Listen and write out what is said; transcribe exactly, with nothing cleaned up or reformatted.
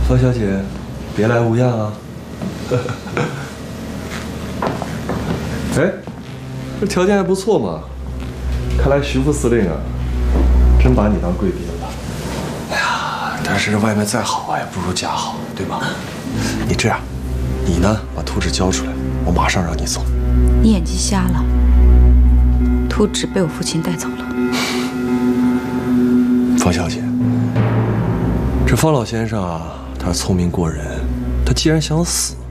方小姐，别来无恙啊！哎，这条件还不错嘛。看来徐副司令啊，真把你当贵宾了。哎呀，但是外面再好啊，也不如家好，对吧？你这样，你呢，把图纸交出来，我马上让你走。 你眼睛瞎了？图纸被我父亲带走了。 方小姐，这方老先生啊，他聪明过人，他既然想死。